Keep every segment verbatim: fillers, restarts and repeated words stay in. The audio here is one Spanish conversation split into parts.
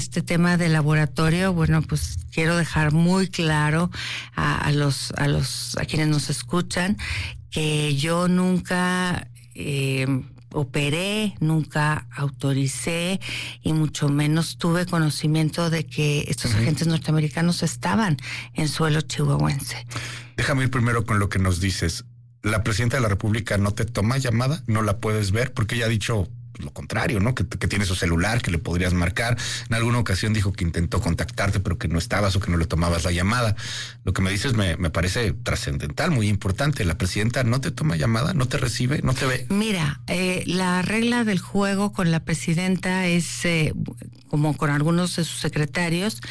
Este tema del laboratorio, bueno, pues quiero dejar muy claro a, a los a los a quienes nos escuchan que yo nunca eh, operé, nunca autoricé y mucho menos tuve conocimiento de que estos uh-huh. agentes norteamericanos estaban en suelo chihuahuense. Déjame ir primero con lo que nos dices. La presidenta de la República no te toma llamada, no la puedes ver, porque ella ha dicho lo contrario, ¿no? Que, que tiene su celular, que le podrías marcar. En alguna ocasión dijo que intentó contactarte, pero que no estabas o que no le tomabas la llamada. Lo que me dices me, me parece trascendental, muy importante. La presidenta no te toma llamada, no te recibe, no te ve. Mira, eh, la regla del juego con la presidenta es, eh, como con algunos de sus secretarios,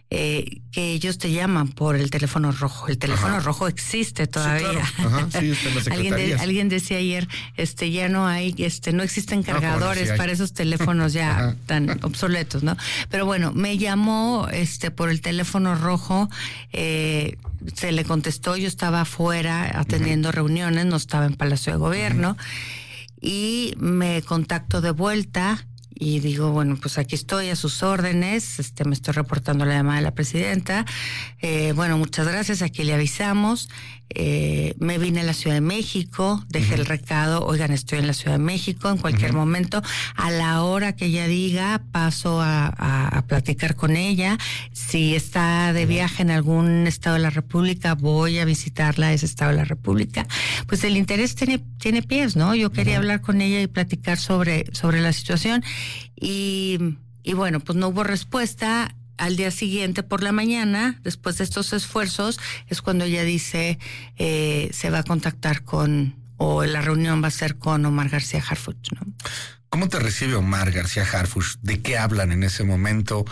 Eh, que ellos te llaman por el teléfono rojo. El teléfono Ajá. rojo existe todavía. Sí, claro. Ajá, sí, está en las alguien, de, alguien decía ayer, este, ya no hay, este, no existen cargadores no, sí para esos teléfonos ya Ajá. tan obsoletos, ¿no? Pero bueno, me llamó, este, por el teléfono rojo, eh, se le contestó, yo estaba afuera atendiendo uh-huh. reuniones, no estaba en Palacio de Gobierno, uh-huh. y me contacto de vuelta. Y digo, bueno, pues aquí estoy a sus órdenes, este, me estoy reportando la llamada de la presidenta. Eh, bueno, muchas gracias, aquí le avisamos. Eh, me vine a la Ciudad de México, dejé uh-huh. el recado, oigan, estoy en la Ciudad de México, en cualquier uh-huh. momento, a la hora que ella diga, paso a, a, a platicar con ella. Si está de viaje en algún estado de la República, voy a visitarla a ese estado de la República. Pues el interés tiene, tiene pies, ¿no? Yo quería uh-huh. hablar con ella y platicar sobre, sobre la situación. Y, y bueno, pues no hubo respuesta. Al día siguiente por la mañana, después de estos esfuerzos, es cuando ella dice eh, se va a contactar con, o la reunión va a ser con Omar García Harfuch, ¿no? ¿Cómo te recibe Omar García Harfuch? ¿De qué hablan en ese momento?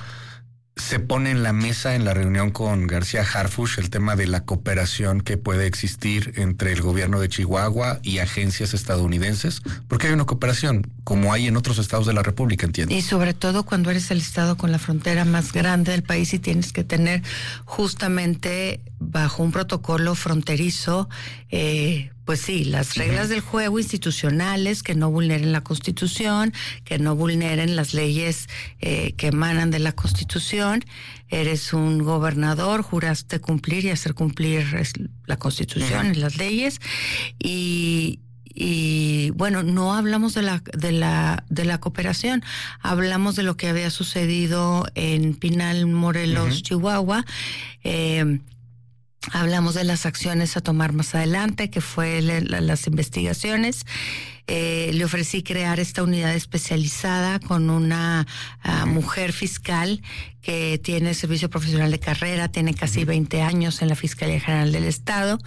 ¿Se pone en la mesa en la reunión con García Harfuch el tema de la cooperación que puede existir entre el gobierno de Chihuahua y agencias estadounidenses? Porque hay una cooperación, como hay en otros estados de la República, entiendo. Y sobre todo cuando eres el estado con la frontera más grande del país y tienes que tener justamente bajo un protocolo fronterizo, eh, pues sí, las reglas uh-huh. del juego institucionales que no vulneren la Constitución, que no vulneren las leyes eh, que emanan de la Constitución. Eres un gobernador, juraste cumplir y hacer cumplir la Constitución uh-huh. y las leyes. Y, y bueno, no hablamos de la, de la, de la cooperación, hablamos de lo que había sucedido en Pinal, Morelos, uh-huh. Chihuahua. Eh, Hablamos de las acciones a tomar más adelante, que fue la, la, las investigaciones. Eh, le ofrecí crear esta unidad especializada con una uh, mujer fiscal que tiene servicio profesional de carrera, tiene casi veinte años en la Fiscalía General del Estado,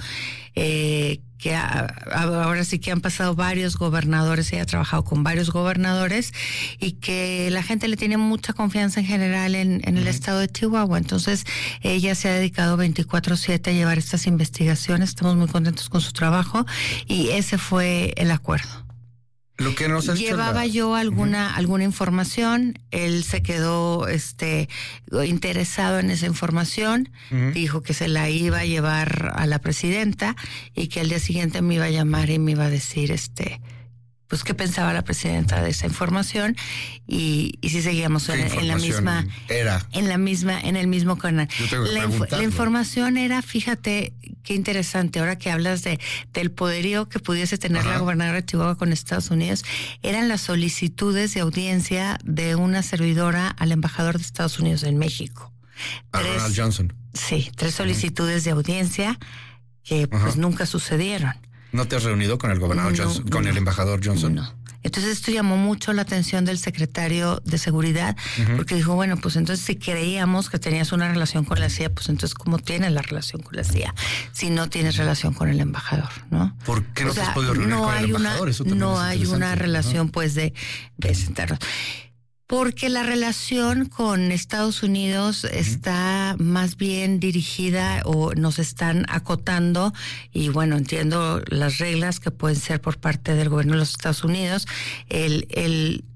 eh, que a, a, ahora sí que han pasado varios gobernadores, ella ha trabajado con varios gobernadores y que la gente le tiene mucha confianza en general en, en el uh-huh. estado de Chihuahua. Entonces ella se ha dedicado veinticuatro siete a llevar estas investigaciones, estamos muy contentos con su trabajo y ese fue el acuerdo. Lo que nos has Llevaba la... yo alguna uh-huh. alguna información, él se quedó este interesado en esa información, uh-huh. dijo que se la iba a llevar a la presidenta y que al día siguiente me iba a llamar y me iba a decir este pues qué pensaba la presidenta de esa información y, y si seguíamos en, en la misma era en la misma en el mismo canal. La, inf- la información era, fíjate qué interesante, ahora que hablas de del poderío que pudiese tener Ajá. la gobernadora de Chihuahua con Estados Unidos, eran las solicitudes de audiencia de una servidora al embajador de Estados Unidos en México. A tres, Ronald Johnson. Sí, tres solicitudes de audiencia que Ajá. pues nunca sucedieron. ¿No te has reunido con el gobernador no, Johnson, con no, el embajador Johnson? No. Entonces esto llamó mucho la atención del secretario de Seguridad, uh-huh. porque dijo, bueno, pues entonces si creíamos que tenías una relación con la C I A, pues entonces ¿cómo tienes la relación con la C I A si no tienes relación con el embajador, no? ¿Por qué no o te sea, has podido reunir no con el embajador? Una, Eso también no es hay una relación, ¿no? pues, de, de sentarnos. Porque la relación con Estados Unidos uh-huh. está más bien dirigida o nos están acotando y bueno, entiendo las reglas que pueden ser por parte del gobierno de los Estados Unidos, el, el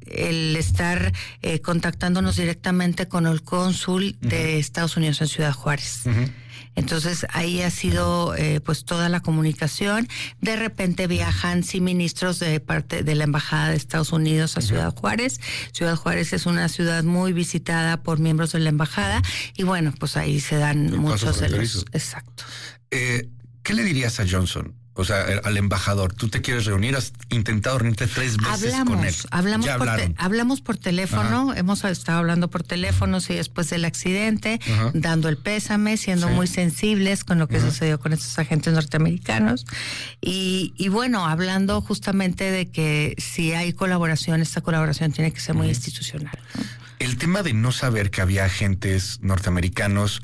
el estar eh, contactándonos directamente con el cónsul uh-huh. de Estados Unidos en Ciudad Juárez. Uh-huh. Entonces ahí ha sido eh, pues toda la comunicación. De repente viajan sí ministros de parte de la embajada de Estados Unidos a uh-huh. Ciudad Juárez. Ciudad Juárez es una ciudad muy visitada por miembros de la embajada y bueno, pues ahí se dan el muchos de los. Exacto. Eh, ¿Qué le dirías a Johnson? O sea, al embajador, tú te quieres reunir, has intentado reunirte tres veces hablamos, con él. Hablamos, por te, hablamos por teléfono, Ajá. hemos estado hablando por teléfono, sí, después del accidente, Ajá. dando el pésame, siendo sí. muy sensibles con lo que Ajá. sucedió con estos agentes norteamericanos. Y, y bueno, hablando justamente de que si hay colaboración, esta colaboración tiene que ser muy Ajá. institucional, ¿no? El tema de no saber que había agentes norteamericanos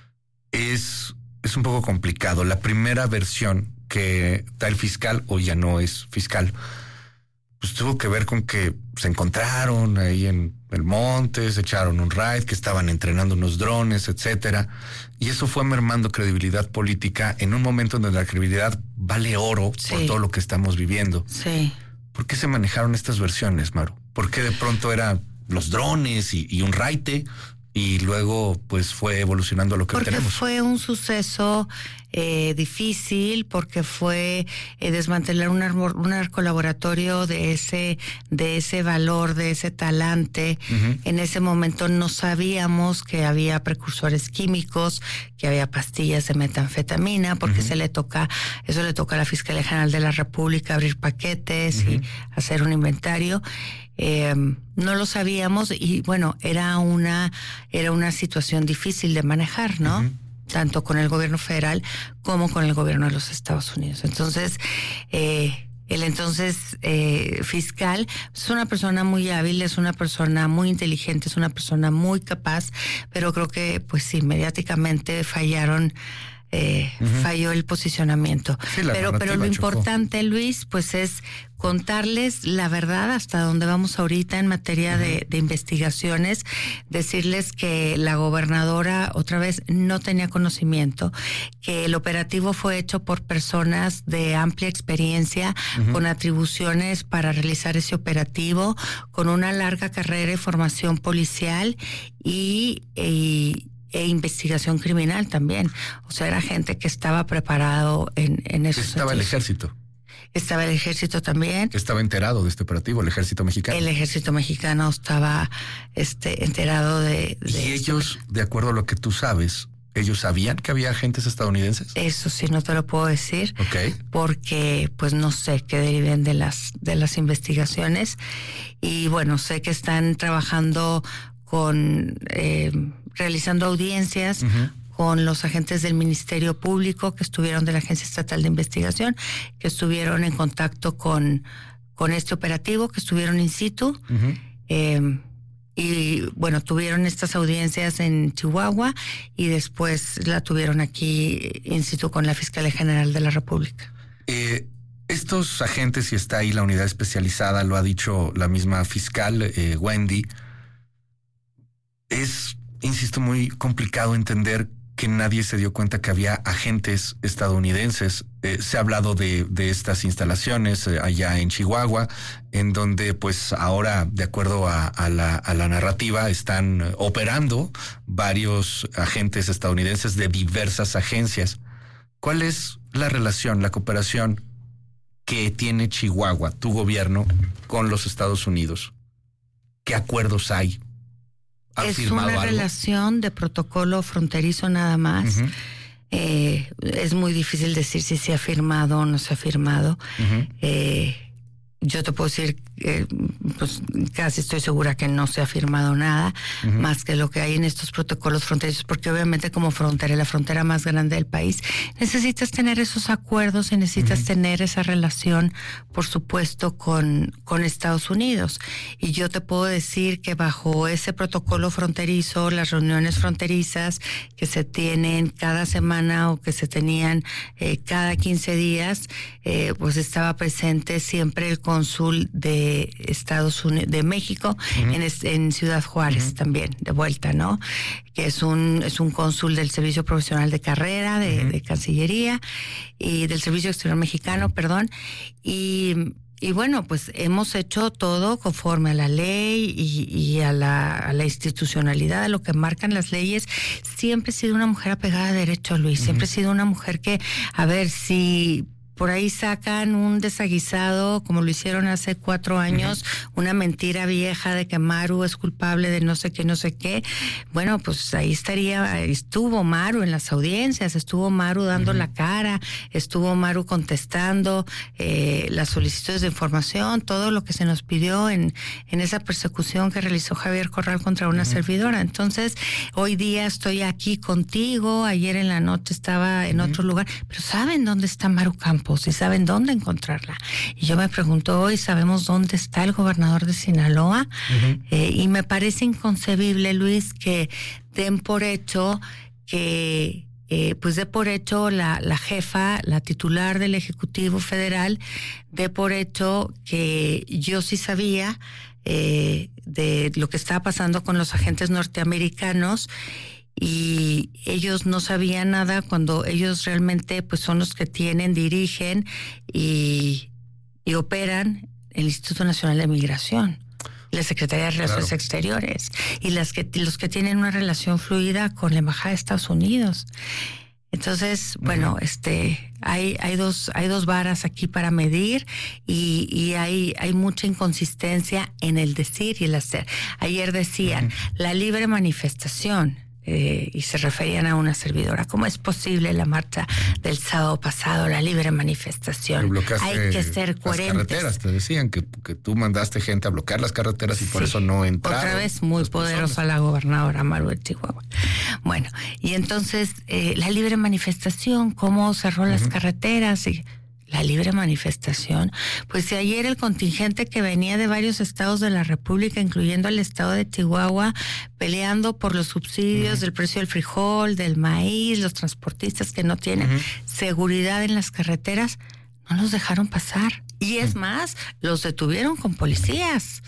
es, es un poco complicado. La primera versión que da el fiscal, o ya no es fiscal, pues tuvo que ver con que se encontraron ahí en el monte, se echaron un raid, que estaban entrenando unos drones, etcétera. Y eso fue mermando credibilidad política en un momento en donde la credibilidad vale oro sí. por todo lo que estamos viviendo. Sí. ¿Por qué se manejaron estas versiones, Maru? ¿Por qué de pronto eran los drones y, y un raite? Y luego, pues, fue evolucionando a lo que porque tenemos. Fue un suceso eh, difícil, porque fue eh, desmantelar un, un arco laboratorio de ese, de ese valor, de ese talante. Uh-huh. En ese momento no sabíamos que había precursores químicos, que había pastillas de metanfetamina, porque uh-huh. se le toca, eso le toca a la Fiscalía General de la República abrir paquetes uh-huh. y hacer un inventario. Eh, no lo sabíamos y bueno, era una era una situación difícil de manejar, ¿no? Uh-huh. Tanto con el gobierno federal como con el gobierno de los Estados Unidos. Entonces, eh, el entonces eh, fiscal es una persona muy hábil, es una persona muy inteligente, es una persona muy capaz, pero creo que pues sí, mediáticamente fallaron. Eh, uh-huh. falló el posicionamiento. Sí, pero, pero lo chocó. Importante, Luis, pues es contarles la verdad hasta donde vamos ahorita en materia uh-huh. de, de investigaciones, decirles que la gobernadora otra vez no tenía conocimiento, que el operativo fue hecho por personas de amplia experiencia, uh-huh. con atribuciones para realizar ese operativo, con una larga carrera y formación policial y, y e investigación criminal también. O sea, era gente que estaba preparado en, en eso. Estaba el ejército. Estaba el ejército también. Estaba enterado de este operativo, el ejército mexicano. El ejército mexicano estaba este, enterado de... de y ellos, este... de acuerdo a lo que tú sabes, ¿ellos sabían que había agentes estadounidenses? Eso sí, no te lo puedo decir. Ok. Porque, pues, no sé qué deriven de las, de las investigaciones. Y bueno, sé que están trabajando con... Eh, realizando audiencias uh-huh. con los agentes del Ministerio Público que estuvieron de la Agencia Estatal de Investigación, que estuvieron en contacto con, con este operativo, que estuvieron in situ. Uh-huh. Eh, y bueno, tuvieron estas audiencias en Chihuahua y después la tuvieron aquí in situ con la Fiscalía General de la República. Eh, estos agentes, y está ahí la unidad especializada, lo ha dicho la misma fiscal, eh, Wendy, es... Insisto, muy complicado entender que nadie se dio cuenta que había agentes estadounidenses. Eh, se ha hablado de, de estas instalaciones eh, allá en Chihuahua, en donde pues ahora, de acuerdo a, a, la, a la narrativa, están operando varios agentes estadounidenses de diversas agencias. ¿Cuál es la relación, la cooperación que tiene Chihuahua, tu gobierno, con los Estados Unidos? ¿Qué acuerdos hay? Es una algo? relación de protocolo fronterizo nada más. Uh-huh. Eh, es muy difícil decir si se ha firmado o no se ha firmado. Uh-huh. Eh, yo te puedo decir, eh, pues casi estoy segura que no se ha firmado nada, uh-huh. más que lo que hay en estos protocolos fronterizos, porque obviamente como frontera, la frontera más grande del país, necesitas tener esos acuerdos y necesitas uh-huh. tener esa relación, por supuesto, con, con Estados Unidos. Y yo te puedo decir que bajo ese protocolo fronterizo, las reuniones fronterizas que se tienen cada semana o que se tenían eh, cada quince días, eh, pues estaba presente siempre el cónsul de Estados Unidos, de México, uh-huh. en, en Ciudad Juárez uh-huh. también, de vuelta, ¿no? Que es un, es un cónsul del Servicio Profesional de Carrera, de, uh-huh. de Cancillería, y del Servicio Exterior Mexicano, perdón, y y bueno, pues hemos hecho todo conforme a la ley y, y a, la, a la institucionalidad, a lo que marcan las leyes. Siempre he sido una mujer apegada a derecho, Luis. Uh-huh. Siempre he sido una mujer que, a ver, si por ahí sacan un desaguisado, como lo hicieron hace cuatro años, uh-huh. una mentira vieja de que Maru es culpable de no sé qué, no sé qué. Bueno, pues ahí estaría, estuvo Maru en las audiencias, estuvo Maru dando uh-huh. la cara, estuvo Maru contestando eh, las solicitudes de información, todo lo que se nos pidió en, en esa persecución que realizó Javier Corral contra una uh-huh. servidora. Entonces, hoy día estoy aquí contigo, ayer en la noche estaba en uh-huh. otro lugar, pero ¿saben dónde está Maru Campos? Y saben dónde encontrarla. Y yo me pregunto hoy, ¿sabemos dónde está el gobernador de Sinaloa? Uh-huh. Eh, y me parece inconcebible, Luis, que den por hecho que, eh, pues dé por hecho la, la jefa, la titular del Ejecutivo Federal, dé por hecho que yo sí sabía eh, de lo que estaba pasando con los agentes norteamericanos, y ellos no sabían nada cuando ellos realmente pues son los que tienen, dirigen y, y operan el Instituto Nacional de Migración, la Secretaría de Relaciones claro. Exteriores y las que los que tienen una relación fluida con la Embajada de Estados Unidos. Entonces, bueno, uh-huh. este, hay, hay dos, hay dos varas aquí para medir y, y hay, hay mucha inconsistencia en el decir y el hacer. Ayer decían, uh-huh. la libre manifestación. Eh, y se referían a una servidora. ¿Cómo es posible la marcha del sábado pasado, la libre manifestación? Hay que ser coherentes. Las carreteras, te decían que, que tú mandaste gente a bloquear las carreteras y sí, por eso no entraron. Otra vez muy poderosa la gobernadora Maru de Chihuahua. Bueno, y entonces eh, la libre manifestación, cómo cerró uh-huh. las carreteras y la libre manifestación, pues si ayer el contingente que venía de varios estados de la República, incluyendo el estado de Chihuahua, peleando por los subsidios uh-huh. del precio del frijol, del maíz, los transportistas que no tienen uh-huh. seguridad en las carreteras, no los dejaron pasar. Y es uh-huh. más, los detuvieron con policías.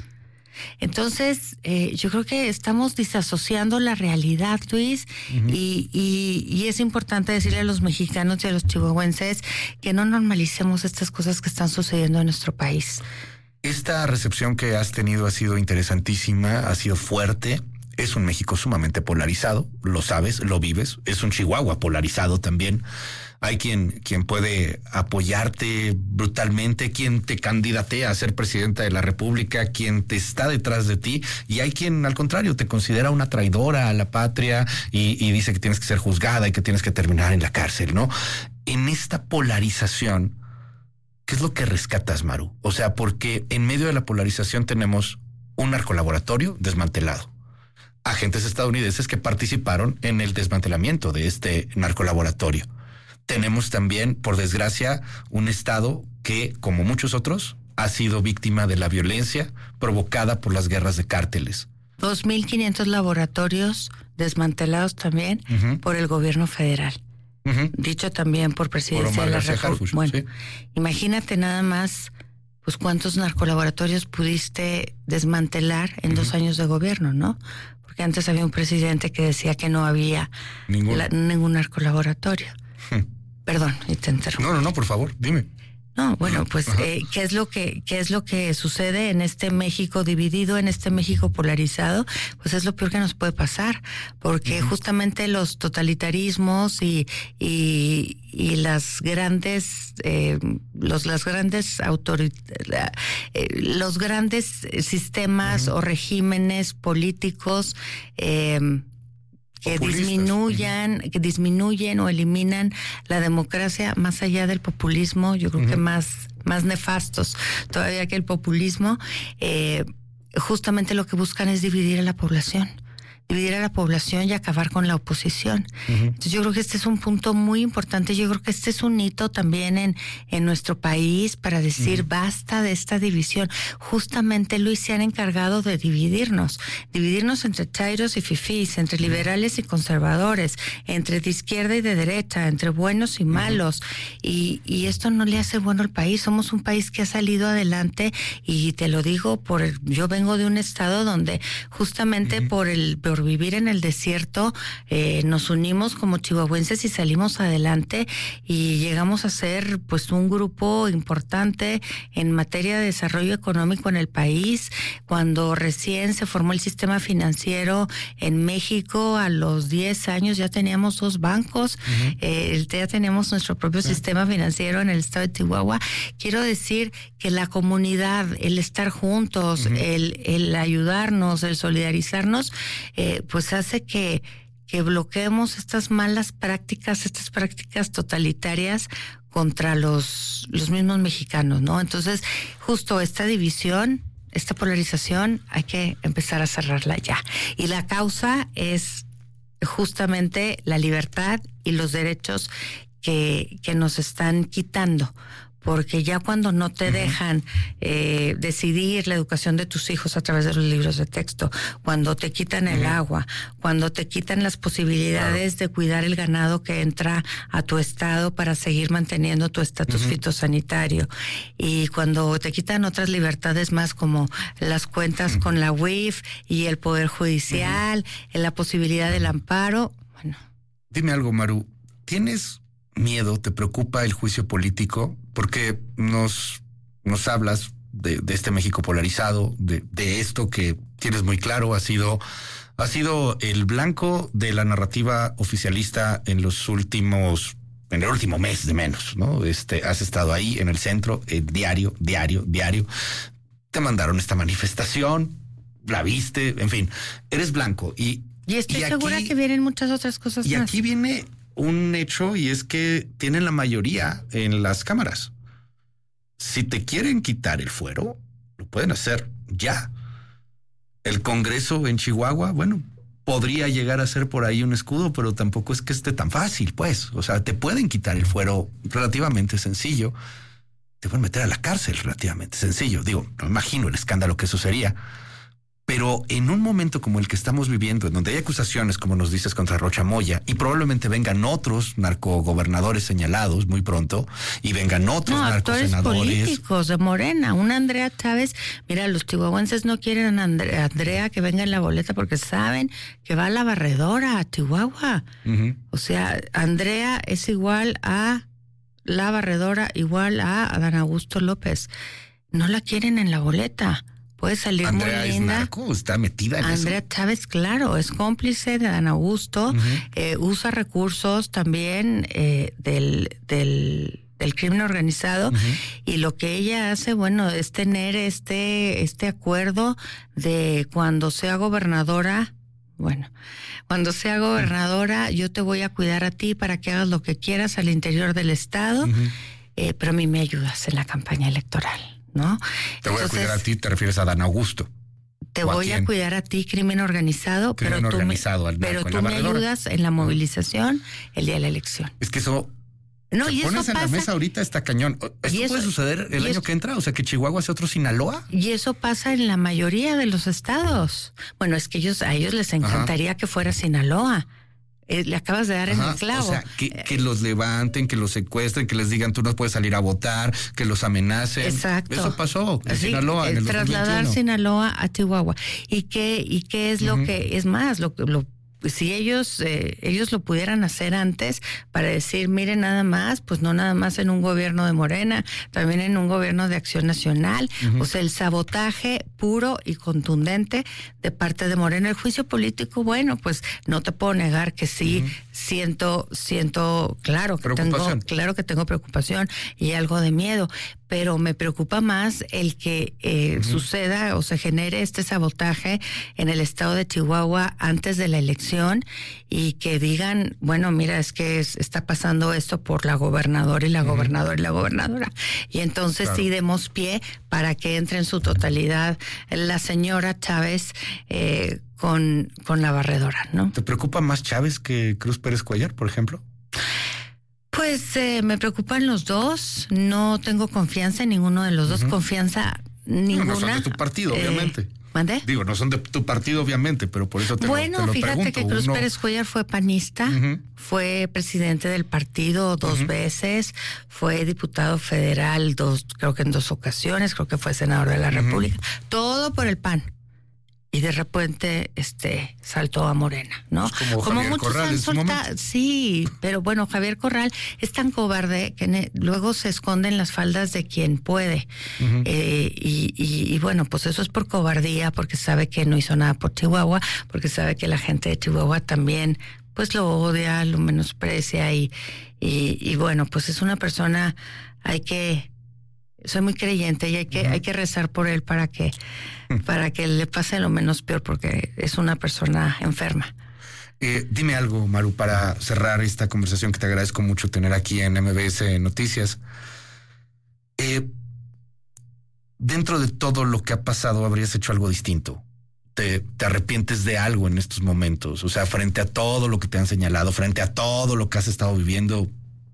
Entonces, eh, yo creo que estamos disasociando la realidad, Luis, uh-huh. y, y, y es importante decirle a los mexicanos y a los chihuahuenses que no normalicemos estas cosas que están sucediendo en nuestro país. Esta recepción que has tenido ha sido interesantísima, ha sido fuerte. Es un México sumamente polarizado, lo sabes, lo vives. Es un Chihuahua polarizado también. Hay quien, quien puede apoyarte brutalmente, quien te candidatea a ser presidenta de la República, quien te está detrás de ti, y hay quien al contrario te considera una traidora a la patria y, y dice que tienes que ser juzgada y que tienes que terminar en la cárcel, ¿no? En esta polarización, ¿qué es lo que rescatas, Maru? O sea, porque en medio de la polarización tenemos un narcolaboratorio desmantelado, agentes estadounidenses que participaron en el desmantelamiento de este narcolaboratorio. Tenemos también, por desgracia, un Estado que, como muchos otros, ha sido víctima de la violencia provocada por las guerras de cárteles. dos mil quinientos laboratorios desmantelados también uh-huh. por el gobierno federal. Uh-huh. Dicho también por presidencia por de la República. Bueno, sí. Imagínate nada más, pues cuántos narcolaboratorios pudiste desmantelar en uh-huh. dos años de gobierno, ¿no? Porque antes había un presidente que decía que no había la, ningún narcolaboratorio. Perdón, y te interrumpo. No, no, no, por favor, dime. No, bueno, pues eh, qué es lo que qué es lo que sucede en este México dividido, en este México polarizado, pues es lo peor que nos puede pasar, porque uh-huh. justamente los totalitarismos y y, y las grandes eh, los las grandes autoridades, eh, los grandes sistemas uh-huh. o regímenes políticos eh, que populistas. disminuyan, que disminuyen o eliminan la democracia más allá del populismo, yo creo uh-huh. que más, más nefastos todavía que el populismo, eh, justamente lo que buscan es dividir a la población. dividir a la población y acabar con la oposición. Uh-huh. Entonces yo creo que este es un punto muy importante. Yo creo que este es un hito también en, en nuestro país para decir uh-huh. basta de esta división. Justamente, Luis, se han encargado de dividirnos, dividirnos entre chairos y fifís, entre uh-huh. liberales y conservadores, entre de izquierda y de derecha, entre buenos y malos. Uh-huh. Y, y esto no le hace bueno al país. Somos un país que ha salido adelante y te lo digo, por el, yo vengo de un estado donde justamente uh-huh. por el por vivir en el desierto, eh, nos unimos como chihuahuenses y salimos adelante y llegamos a ser pues un grupo importante en materia de desarrollo económico en el país. Cuando recién se formó el sistema financiero en México, a los diez años ya teníamos dos bancos, uh-huh. eh, ya teníamos nuestro propio uh-huh. sistema financiero en el estado de Chihuahua. Quiero decir que la comunidad, el estar juntos, uh-huh. el, el ayudarnos, el solidarizarnos, eh, pues hace que, que bloqueemos estas malas prácticas, estas prácticas totalitarias contra los, los mismos mexicanos, ¿no? Entonces, justo esta división, esta polarización, hay que empezar a cerrarla ya. Y la causa es justamente la libertad y los derechos que, que nos están quitando. Porque ya cuando no te uh-huh. dejan eh, decidir la educación de tus hijos a través de los libros de texto, cuando te quitan uh-huh. el agua, cuando te quitan las posibilidades claro. de cuidar el ganado que entra a tu estado para seguir manteniendo tu estatus uh-huh. fitosanitario, y cuando te quitan otras libertades más como las cuentas uh-huh. con la U I F y el Poder Judicial, uh-huh. la posibilidad uh-huh. del amparo, bueno. Dime algo, Maru, ¿tienes miedo, te preocupa el juicio político? Porque nos, nos hablas de, de este México polarizado, de, de esto que tienes muy claro, ha sido, ha sido el blanco de la narrativa oficialista en los últimos, en el último mes de menos, ¿no? Este, has estado ahí en el centro, eh, diario, diario, diario. Te mandaron esta manifestación, la viste, en fin, eres blanco. Y, y estoy y segura aquí, que vienen muchas otras cosas y más. Y aquí viene un hecho, y es que tienen la mayoría en las cámaras. Si te quieren quitar el fuero, lo pueden hacer ya. El Congreso en Chihuahua, bueno, podría llegar a ser por ahí un escudo, pero tampoco es que esté tan fácil, pues. O sea, te pueden quitar el fuero relativamente sencillo. Te pueden meter a la cárcel relativamente sencillo. Digo, no imagino el escándalo que eso sería. Pero en un momento como el que estamos viviendo, en donde hay acusaciones, como nos dices, contra Rocha Moya, y probablemente vengan otros narcogobernadores señalados muy pronto, y vengan otros no, narcosenadores. Actores políticos de Morena, una Andrea Chávez. Mira, los chihuahuenses no quieren a Andrea, Andrea que venga en la boleta porque saben que va a la barredora a Chihuahua. Uh-huh. O sea, Andrea es igual a la barredora, igual a Adán Augusto López. No la quieren en la boleta. Puede salir Andrea muy linda. Es narco, está metida en Andrea eso. Chávez, claro, es cómplice de Adán Augusto, uh-huh. eh, usa recursos también eh, del, del, del crimen organizado, uh-huh. y lo que ella hace, bueno, es tener este, este acuerdo de cuando sea gobernadora. Bueno, cuando sea gobernadora, uh-huh. yo te voy a cuidar a ti para que hagas lo que quieras al interior del estado, uh-huh. eh, pero a mí me ayudas en la campaña electoral, ¿no? Te voy Entonces, a cuidar a ti, te refieres a Adán Augusto. Te voy a, a cuidar a ti, crimen organizado, crimen pero tú, organizado, me, pero tú me ayudas en la movilización el día de la elección. Es que eso... No, y pones eso en pasa, la mesa ahorita está cañón. ¿Esto eso, puede suceder el año eso, que entra? O sea, que Chihuahua sea otro Sinaloa. Y eso pasa en la mayoría de los estados. Bueno, es que ellos a ellos les encantaría Ajá. que fuera Sinaloa. Eh, le acabas de dar Ajá, en el clavo. O sea, que, que los levanten, que los secuestren, que les digan tú no puedes salir a votar, que los amenacen. Exacto. Eso pasó en sí, Sinaloa. En el trasladar dos mil veintiuno. Sinaloa a Chihuahua. ¿Y qué, y qué es uh-huh. lo que es más? Lo lo si ellos eh, ellos lo pudieran hacer antes para decir, miren, nada más, pues no nada más en un gobierno de Morena, también en un gobierno de Acción Nacional, uh-huh. o sea, el sabotaje puro y contundente de parte de Morena. El juicio político, bueno, pues no te puedo negar que sí, uh-huh. siento, siento, claro que tengo, claro que tengo preocupación y algo de miedo, pero me preocupa más el que eh, uh-huh. suceda o se genere este sabotaje en el estado de Chihuahua antes de la elección y que digan, bueno, mira, es que es, está pasando esto por la gobernadora y la uh-huh. gobernadora y la gobernadora. Y entonces claro. sí demos pie para que entre en su totalidad la señora Chávez eh, con, con la barredora, ¿no? ¿Te preocupa más Chávez que Cruz Pérez Cuellar, por ejemplo? Pues eh, me preocupan los dos, no tengo confianza en ninguno de los uh-huh. dos, confianza ninguna. No, no son de tu partido, eh, obviamente. ¿Mandé? Digo, no son de tu partido, obviamente, pero por eso te bueno, lo, te lo fíjate pregunto. que Cruz Uno... Pérez Cuellar fue panista, uh-huh. fue presidente del partido dos uh-huh. veces, fue diputado federal dos, creo que en dos ocasiones, creo que fue senador de la uh-huh. República, todo por el P A N. y de repente este saltó a Morena, ¿no? Pues como, como Javier Corral en su momento. Sí, pero bueno, Javier Corral es tan cobarde que ne- luego se esconde en las faldas de quien puede. Uh-huh. Eh, y, y, y bueno, pues eso es por cobardía, porque sabe que no hizo nada por Chihuahua, porque sabe que la gente de Chihuahua también pues lo odia, lo menosprecia y, y, y bueno, pues es una persona, hay que... Soy muy creyente y hay que, uh-huh. hay que rezar por él para que, para que le pase lo menos peor, porque es una persona enferma. Eh, dime algo, Maru, para cerrar esta conversación que te agradezco mucho tener aquí en M B S Noticias. Eh, dentro de todo lo que ha pasado, ¿habrías hecho algo distinto? ¿Te, te arrepientes de algo en estos momentos? O sea, frente a todo lo que te han señalado, frente a todo lo que has estado viviendo,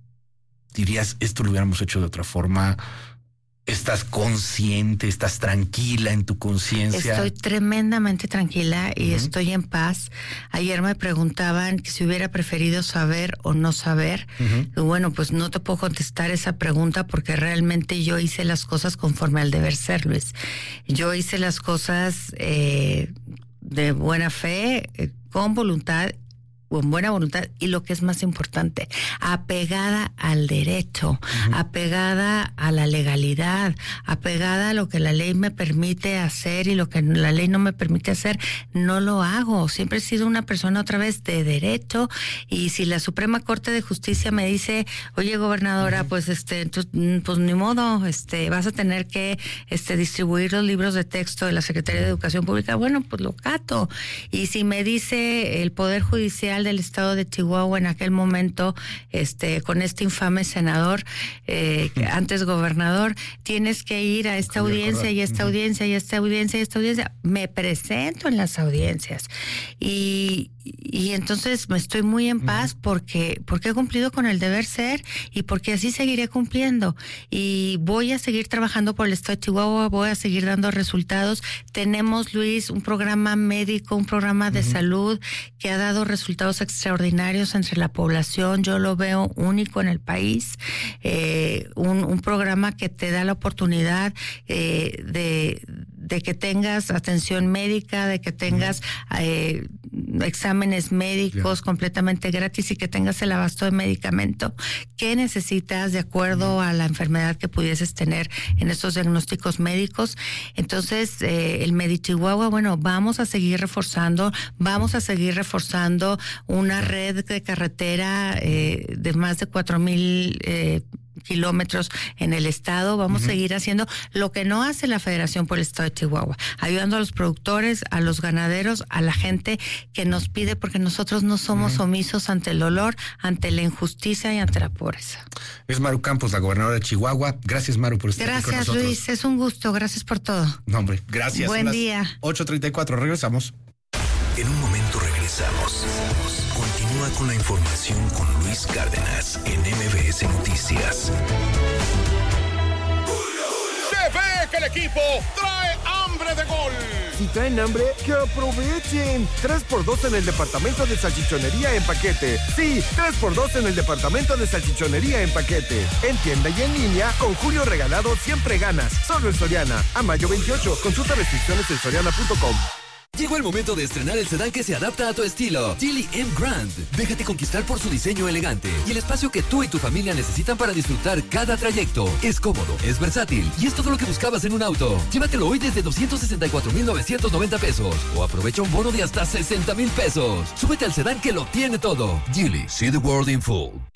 dirías, esto lo hubiéramos hecho de otra forma. ¿Estás consciente? ¿Estás tranquila en tu conciencia? Estoy tremendamente tranquila y uh-huh. estoy en paz. Ayer me preguntaban si hubiera preferido saber o no saber. Uh-huh. Y bueno, pues no te puedo contestar esa pregunta porque realmente yo hice las cosas conforme al deber ser, Luis. Yo hice las cosas eh, de buena fe, eh, con voluntad, con buena voluntad y lo que es más importante, apegada al derecho, uh-huh. apegada a la legalidad, apegada a lo que la ley me permite hacer y lo que la ley no me permite hacer, no lo hago. Siempre he sido una persona otra vez de derecho y si la Suprema Corte de Justicia me dice, oye gobernadora, uh-huh. pues este, tú, pues ni modo, este, vas a tener que este distribuir los libros de texto de la Secretaría de Educación Pública, bueno, pues lo cato. Y si me dice el Poder Judicial del estado de Chihuahua en aquel momento, este, con este infame senador, eh, uh-huh. antes gobernador, tienes que ir a esta audiencia y esta uh-huh. audiencia y esta audiencia y esta audiencia. Me presento en las audiencias y, y entonces me estoy muy en paz uh-huh. porque, porque he cumplido con el deber ser y porque así seguiré cumpliendo y voy a seguir trabajando por el estado de Chihuahua, voy a seguir dando resultados. Tenemos, Luis, un programa médico, un programa de uh-huh. salud que ha dado resultados extraordinarios entre la población. Yo lo veo único en el país. Eh, un, un programa que te da la oportunidad eh, de, de que tengas atención médica, de que tengas eh, exámenes médicos yeah. completamente gratis y que tengas el abasto de medicamento que necesitas de acuerdo a la enfermedad que pudieses tener en estos diagnósticos médicos. Entonces, eh, el MediChihuahua, bueno, vamos a seguir reforzando, vamos a seguir reforzando una red de carretera eh, de más de cuatro mil eh, kilómetros en el estado. Vamos uh-huh. a seguir haciendo lo que no hace la Federación por el Estado de Chihuahua, ayudando a los productores, a los ganaderos, a la gente que nos pide, porque nosotros no somos uh-huh. omisos ante el dolor, ante la injusticia y ante la pobreza. Es Maru Campos, la gobernadora de Chihuahua. Gracias, Maru, por estar gracias, aquí con nosotros. Gracias, Luis. Es un gusto. Gracias por todo. No, hombre, gracias. Buen Son día. las ocho treinta y cuatro. Regresamos. En un momento regresamos. Continúa con la información con Luis Cárdenas en M V S Noticias. Se ve que el equipo trae hambre de gol. Si traen hambre, que aprovechen. tres por dos en el departamento de salchichonería en paquete. Sí, tres por dos en el departamento de salchichonería en paquete. En tienda y en línea, con Julio Regalado siempre ganas. Solo en Soriana. A mayo veintiocho. Consulta restricciones en soriana punto com. Llegó el momento de estrenar el sedán que se adapta a tu estilo. Geely M Grand. Déjate conquistar por su diseño elegante y el espacio que tú y tu familia necesitan para disfrutar cada trayecto. Es cómodo, es versátil y es todo lo que buscabas en un auto. Llévatelo hoy desde doscientos sesenta y cuatro mil novecientos noventa pesos o aprovecha un bono de hasta sesenta mil pesos. Súbete al sedán que lo tiene todo. Geely, see the world in full.